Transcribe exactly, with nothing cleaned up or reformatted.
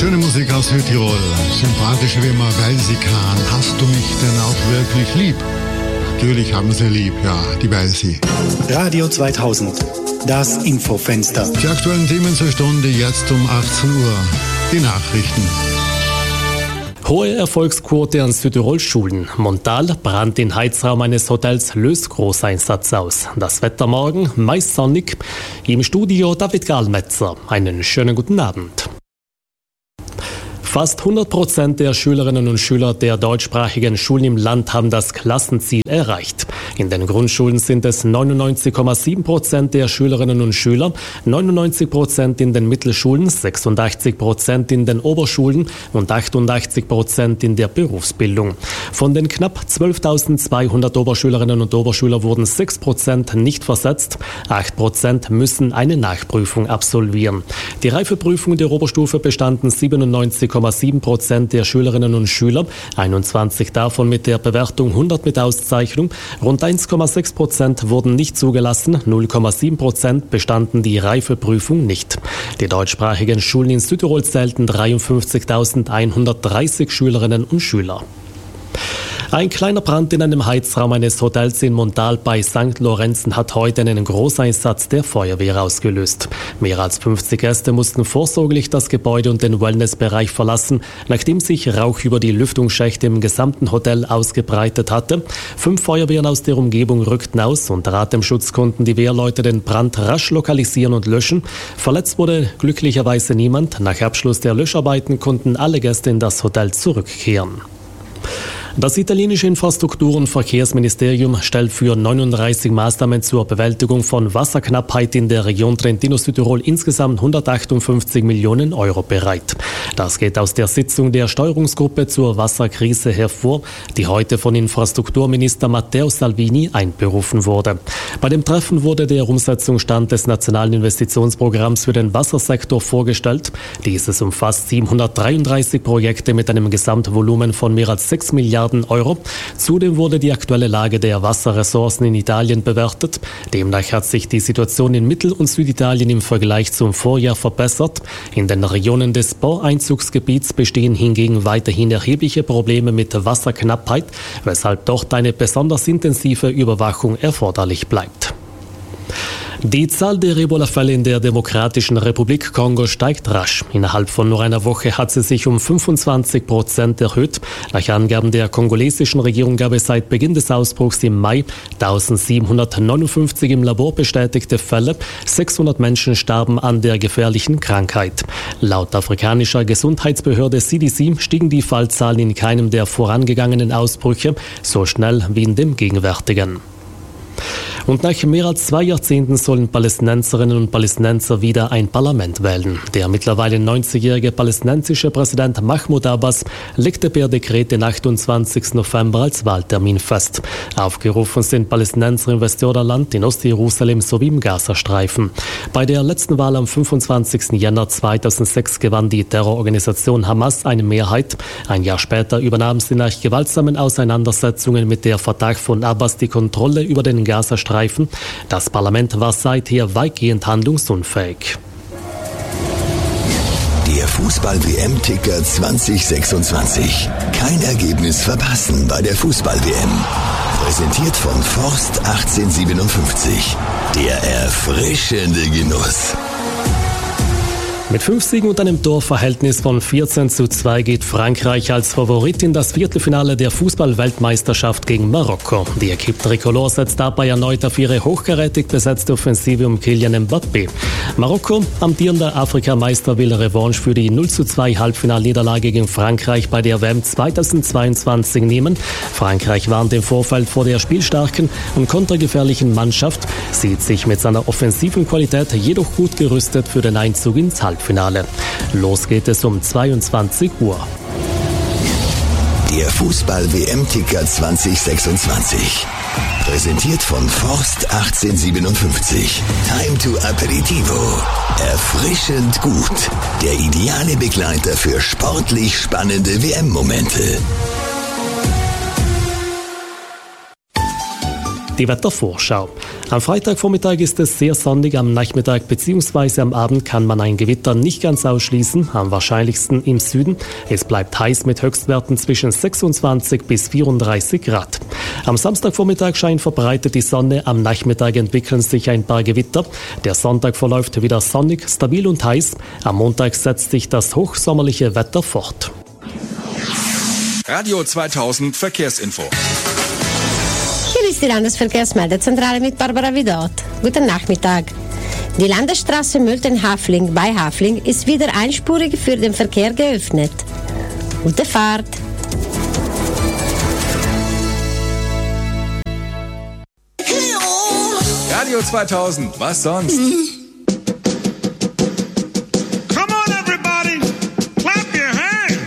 Schöne Musik aus Südtirol, sympathisch wie immer, weil sie kann. Hast du mich denn auch wirklich lieb? Natürlich haben sie lieb, ja, die weiß sie. Radio zweitausend, das Infofenster. Die aktuellen Themen zur Stunde jetzt um achtzehn Uhr. Die Nachrichten. Hohe Erfolgsquote an Südtirol-Schulen. Montal, Brand in Heizraum eines Hotels löst Großeinsatz aus. Das Wetter morgen, meist sonnig. Im Studio David Gahlmetzer. Einen schönen guten Abend. Fast hundert Prozent der Schülerinnen und Schüler der deutschsprachigen Schulen im Land haben das Klassenziel erreicht. In den Grundschulen sind es neunundneunzig Komma sieben Prozent der Schülerinnen und Schüler, neunundneunzig Prozent in den Mittelschulen, sechsundachtzig Prozent in den Oberschulen und achtundachtzig Prozent in der Berufsbildung. Von den knapp zwölftausendzweihundert Oberschülerinnen und Oberschüler wurden sechs Prozent nicht versetzt, acht Prozent müssen eine Nachprüfung absolvieren. Die Reifeprüfung der Oberstufe bestanden siebenundneunzig Komma sieben Prozent der Schülerinnen und Schüler, einundzwanzig davon mit der Bewertung hundert mit Auszeichnung. Rund eins Komma sechs Prozent wurden nicht zugelassen, null Komma sieben Prozent bestanden die Reifeprüfung nicht. Die deutschsprachigen Schulen in Südtirol zählten dreiundfünfzigtausendeinhundertdreißig Schülerinnen und Schüler. Ein kleiner Brand in einem Heizraum eines Hotels in Montal bei Sankt Lorenzen hat heute einen Großeinsatz der Feuerwehr ausgelöst. Mehr als fünfzig Gäste mussten vorsorglich das Gebäude und den Wellnessbereich verlassen, nachdem sich Rauch über die Lüftungsschächte im gesamten Hotel ausgebreitet hatte. Fünf Feuerwehren aus der Umgebung rückten aus. Unter Atemschutz konnten die Wehrleute den Brand rasch lokalisieren und löschen. Verletzt wurde glücklicherweise niemand. Nach Abschluss der Löscharbeiten konnten alle Gäste in das Hotel zurückkehren. Das italienische Infrastruktur- und Verkehrsministerium stellt für neununddreißig Maßnahmen zur Bewältigung von Wasserknappheit in der Region Trentino-Südtirol insgesamt hundertachtundfünfzig Millionen Euro bereit. Das geht aus der Sitzung der Steuerungsgruppe zur Wasserkrise hervor, die heute von Infrastrukturminister Matteo Salvini einberufen wurde. Bei dem Treffen wurde der Umsetzungsstand des Nationalen Investitionsprogramms für den Wassersektor vorgestellt. Dieses umfasst siebenhundertdreiunddreißig Projekte mit einem Gesamtvolumen von mehr als sechs Milliarden Euro. Zudem wurde die aktuelle Lage der Wasserressourcen in Italien bewertet. Demnach hat sich die Situation in Mittel- und Süditalien im Vergleich zum Vorjahr verbessert. In den Regionen des Baueinzugsgebiets bestehen hingegen weiterhin erhebliche Probleme mit Wasserknappheit, weshalb dort eine besonders intensive Überwachung erforderlich bleibt. Die Zahl der Ebola-Fälle in der Demokratischen Republik Kongo steigt rasch. Innerhalb von nur einer Woche hat sie sich um fünfundzwanzig Prozent erhöht. Nach Angaben der kongolesischen Regierung gab es seit Beginn des Ausbruchs im Mai eintausendsiebenhundertneunundfünfzig im Labor bestätigte Fälle. sechshundert Menschen starben an der gefährlichen Krankheit. Laut afrikanischer Gesundheitsbehörde C D C stiegen die Fallzahlen in keinem der vorangegangenen Ausbrüche so schnell wie in dem gegenwärtigen. Und nach mehr als zwei Jahrzehnten sollen Palästinenserinnen und Palästinenser wieder ein Parlament wählen. Der mittlerweile neunzigjährige palästinensische Präsident Mahmoud Abbas legte per Dekret den achtundzwanzigsten November als Wahltermin fest. Aufgerufen sind Palästinenser im Westjordanland, in Ostjerusalem sowie im Gazastreifen. Bei der letzten Wahl am fünfundzwanzigsten Jänner zweitausendsechs gewann die Terrororganisation Hamas eine Mehrheit. Ein Jahr später übernahm sie nach gewaltsamen Auseinandersetzungen mit der Fatah von Abbas die Kontrolle über den Gazastreifen. Das Parlament war seither weitgehend handlungsunfähig. Der Fußball-W M-Ticker zwanzig sechsundzwanzig. Kein Ergebnis verpassen bei der Fußball-W M. Präsentiert von Forst achtzehnhundertsiebenundfünfzig. Der erfrischende Genuss. Mit fünf Siegen und einem Torverhältnis von vierzehn zu zwei geht Frankreich als Favorit in das Viertelfinale der Fußball-Weltmeisterschaft gegen Marokko. Die Equipe Tricolore setzt dabei erneut auf ihre hochkarätig besetzte Offensive um Kylian Mbappé. Marokko, amtierender Afrikameister, will Revanche für die null zu zwei Halbfinalniederlage gegen Frankreich bei der W M zweitausendzweiundzwanzig nehmen. Frankreich warnt im Vorfeld vor der spielstarken und kontergefährlichen Mannschaft, sieht sich mit seiner offensiven Qualität jedoch gut gerüstet für den Einzug ins Halbfinale. Los geht es um zweiundzwanzig Uhr. Der Fußball-W M-Ticker zwanzig sechsundzwanzig. Präsentiert von Forst achtzehnhundertsiebenundfünfzig. Time to Aperitivo. Erfrischend gut. Der ideale Begleiter für sportlich spannende W M-Momente. Die Wettervorschau. Am Freitagvormittag ist es sehr sonnig, am Nachmittag bzw. am Abend kann man ein Gewitter nicht ganz ausschließen, am wahrscheinlichsten im Süden. Es bleibt heiß mit Höchstwerten zwischen sechsundzwanzig bis vierunddreißig Grad. Am Samstagvormittag scheint verbreitet die Sonne, am Nachmittag entwickeln sich ein paar Gewitter. Der Sonntag verläuft wieder sonnig, stabil und heiß. Am Montag setzt sich das hochsommerliche Wetter fort. Radio zweitausend Verkehrsinfo. Hier ist die Landesverkehrsmeldezentrale mit Barbara Vidot. Guten Nachmittag. Die Landesstraße Mülten-Hafling bei Hafling ist wieder einspurig für den Verkehr geöffnet. Gute Fahrt! Radio zweitausend, was sonst?